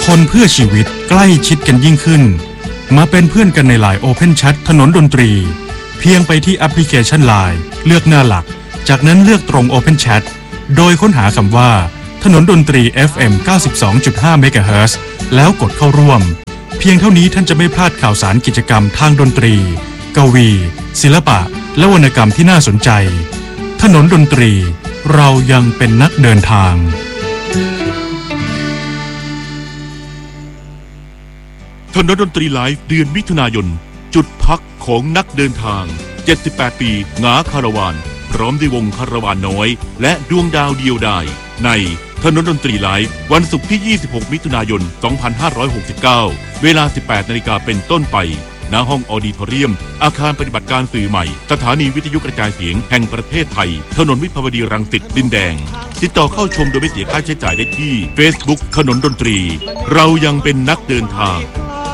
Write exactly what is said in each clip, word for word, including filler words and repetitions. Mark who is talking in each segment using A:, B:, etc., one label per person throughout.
A: คนเพื่อชีวิตใกล้ชิดกันยิ่งขึ้นมาเป็นเพื่อนกันใน ไลน์ Open Chat ถนนดนตรีเพียงไปที่แอปพลิเคชัน ไลน์ เลือกหน้าหลักจากนั้นเลือกตรง Open Chat โดยค้นหาคำว่าถนนดนตรี เอฟ เอ็ม เก้าสิบสองจุดห้า เมกะเฮิรตซ์แล้วกดเข้าร่วมเพียงเท่านี้ท่านจะไม่พลาดข่าวสารกิจกรรมทางดนตรีกวีศิลปะและวรรณกรรมที่น่าสนใจถนนดนตรีเรายังเป็นนักเดินทาง
B: ถนนดนตรีไลฟ์เดือนมิถุนายนจุดพักของนักเดินทางเจ็ดสิบแปดปีหงาคาราวานพร้อมด้วยวงคาราวานน้อยและดวงดาวเดียวดายในถนนดนตรีไลฟ์วันศุกร์ที่ยี่สิบหกมิถุนายนสองพันห้าร้อยหกสิบเก้าเวลา สิบแปดนาฬิกาเป็นต้นไปณห้องออดิทอเรียมอาคารปฏิบัติการสื่อใหม่สถานีวิทยุกระจายเสียงแห่งประเทศไทยถนนวิภาวดีรังสิตดินแดงติดต่อเข้าชมโดยไม่เสียค่าใช้จ่ายได้ที่ Facebook ถนนดนตรีเรายังเป็นนักเดินทาง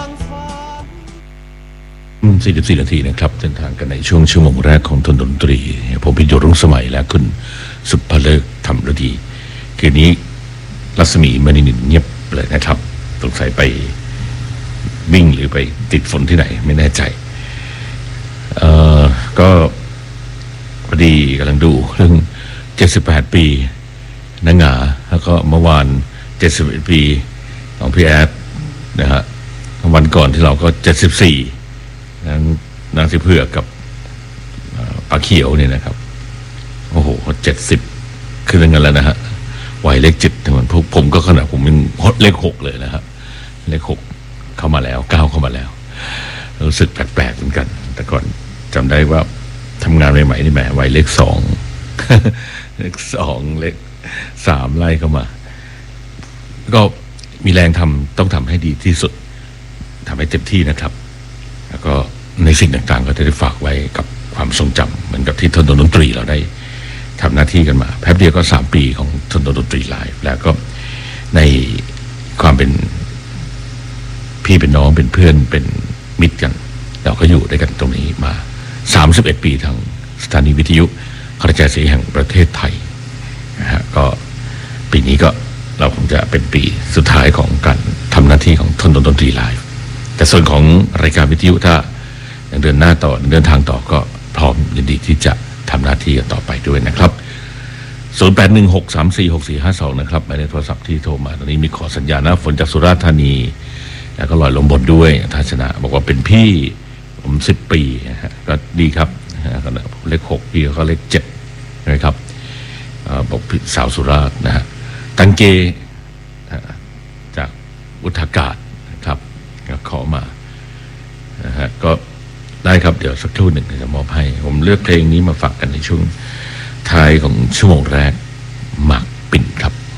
C: สี่สิบสี่นาทีนะครับเดินทางกันในช่วงชั่วโมงแรกของถนนดนตรีผมพิโยรุ่งสมัยและคุณสุภเลิกธรรมฤดีคืนนี้รัศมีมณีนินเงียบเลยนะครับสงสัยไปวิ่งหรือไปติดฝนที่ไหนไม่แน่ใจเอ่อก็พอดีกำลังดูเรื่องเจ็ดสิบแปดปีนางหงาแล้วก็เมื่อวานเจ็ดสิบเอ็ดปีของพี่แอดนะฮะวันก่อนที่เราก็เจ็ดสิบสี่นางนางสิเผือกกับปลาเขียวเนี่ยนะครับโอ้โหเจ็ดสิบขึ้นกันแล้วนะฮะวัยเลขเจ็ดถึงวันพวกผมก็ขนาดผมยังเลขหกเลยนะครับเลขหกเข้ามาแล้วก้าวเข้ามาแล้วรู้สึกแปลกๆเหมือนกันแต่ก่อนจำได้ว่าทำงานใหม่ๆนี่แหมวัยเลขสองเลขสองเลขสามไล่เข้ามาก็มีแรงทำต้องทำให้ดีที่สุดทำให้เต็มที่นะครับแล้วก็ในสิ่งต่างๆก็จะได้ฝากไว้กับความทรงจำเหมือนกับที่ถนนดนตรีเราได้ทำหน้าที่กันมาแป๊บเดียวก็สามปีของถนนดนตรีไลฟ์แล้วก็ในความเป็นพี่เป็นน้องเป็นเพื่อนเป็นมิตรกันเราก็อยู่ด้วยกันตรงนี้มาสามสิบเอ็ดปีทางสถานีวิทยุกระจายเสียงแห่งประเทศไทยนะฮะก็ปีนี้ก็เราคงจะเป็นปีสุดท้ายของการทำหน้าที่ของถนนดนตรีไลฟ์แต่ส่วนของรายการวิทยุถ้ายังเดินหน้าต่อเดินทางต่อก็พร้อมยินดีที่จะทำหน้าที่กันต่อไปด้วยนะครับศูนย์ แปด หนึ่ง หก สาม สี่ หก สี่ ห้า สองนะครับหมายเลขโทรศัพท์ที่โทรมาตอนนี้มีขอสัญญาณนะฝนจากสุราษฎร์ธานีแล้วก็ลอยลมบนด้วยทัศนะบอกว่าเป็นพี่ผมสิบปีนะฮะก็ดีครับเลขหกพี่เขาเลขเจ็ดนะครับบอกพี่สาวสุราษฎร์นะฮะตังเกจากอุทากาศนะครับก็ขอมานะฮะก็ได้ครับเดี๋ยวสักครู่หนึ่งจะมอบให้ผมเลือกเพลงนี้มาฝากกันในช่วงท้ายของชั่วโมงแรก